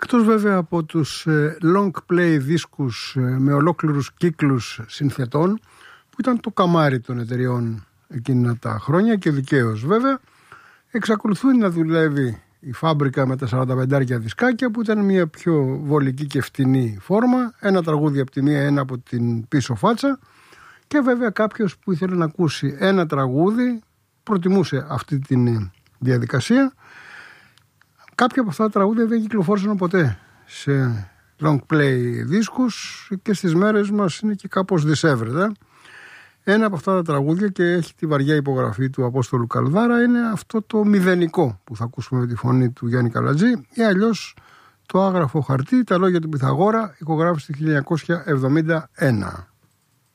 Εκτός βέβαια από τους long play δίσκους με ολόκληρους κύκλους συνθετών, που ήταν το καμάρι των εταιριών εκείνα τα χρόνια και δικαίως βέβαια, εξακολουθεί να δουλεύει η φάμπρικα με τα 45 δισκάκια, που ήταν μια πιο βολική και φτηνή φόρμα, ένα τραγούδι από τη μία, ένα από την πίσω φάτσα, και βέβαια κάποιος που ήθελε να ακούσει ένα τραγούδι προτιμούσε αυτή τη διαδικασία. Κάποια από αυτά τα τραγούδια δεν κυκλοφόρησαν ποτέ σε long play δίσκους και στις μέρες μας είναι και κάπως δισεύρετα. Ένα από αυτά τα τραγούδια, και έχει τη βαριά υπογραφή του Απόστολου Καλδάρα, είναι αυτό το μηδενικό που θα ακούσουμε με τη φωνή του Γιάννη Καλατζή, ή αλλιώς το άγραφο χαρτί, τα λόγια του Πυθαγόρα, ηχογράφηση του 1971.